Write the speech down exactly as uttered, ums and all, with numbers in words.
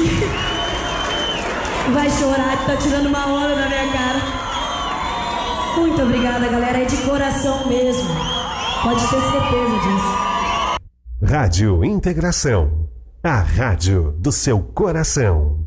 Vai chorar que tá tirando uma onda da minha cara. Muito obrigada, galera, é de coração mesmo. Pode ter certeza disso. Rádio Integração, a rádio do seu coração.